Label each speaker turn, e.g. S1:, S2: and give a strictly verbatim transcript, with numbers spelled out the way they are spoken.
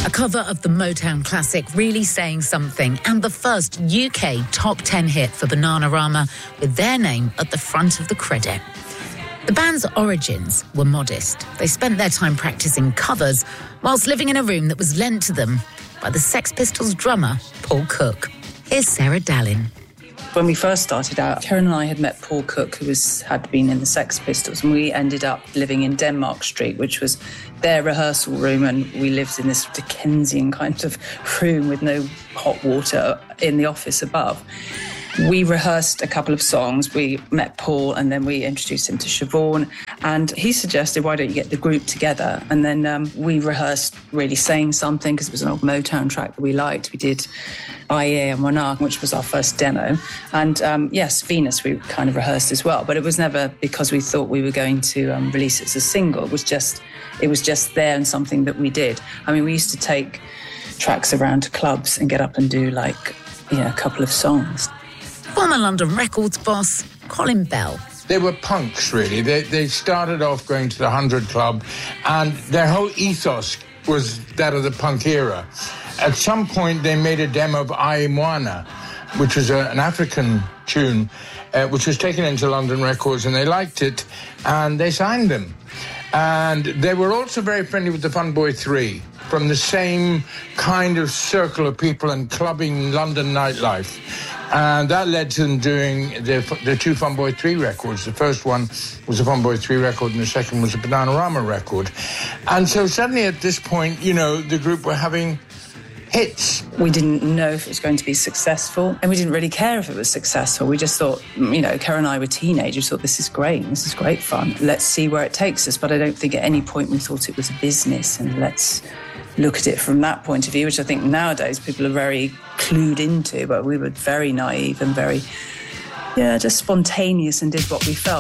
S1: A cover of the Motown classic Really Saying Something, and the first U K top ten hit for Bananarama, with their name at the front of the credit. The band's origins were modest. They spent their time practicing covers whilst living in a room that was lent to them by the Sex Pistols drummer, Paul Cook. Here's Sarah Dallin.
S2: When we first started out, Karen and I had met Paul Cook, who was had been in the Sex Pistols, and we ended up living in Denmark Street, which was their rehearsal room, and we lived in this Dickensian kind of room with no hot water in the office above. We rehearsed a couple of songs, we met Paul, and then we introduced him to Siobhan, and he suggested, why don't you get the group together? And then um, we rehearsed Really Saying Something, because it was an old Motown track that we liked. We did I A and Monarch, which was our first demo. And um, yes, Venus we kind of rehearsed as well, but it was never because we thought we were going to um, release it as a single. It was just, it was just there and something that we did. I mean, we used to take tracks around to clubs and get up and do like, you know, a couple of songs.
S1: Former London Records boss, Colin Bell.
S3: They were punks, really. They, they started off going to the Hundred Club, and their whole ethos was that of the punk era. At some point, they made a demo of Ai Moana, which was a, an African tune, uh, which was taken into London Records, and they liked it, and they signed them. And they were also very friendly with the Fun Boy Three, from the same kind of circle of people and clubbing London nightlife. And that led to them doing the, the two Fun Boy Three records. The first one was a Fun Boy Three record, and the second was a Bananarama record. And so suddenly at this point, you know, the group were having hits.
S2: We didn't know if it was going to be successful, and we didn't really care if it was successful. We just thought, you know, Karen and I were teenagers, thought this is great, this is great fun. Let's see where it takes us. But I don't think at any point we thought it was a business, and let's look at it from that point of view, which I think nowadays people are very clued into, but we were very naive and very, yeah, just spontaneous and did what we felt.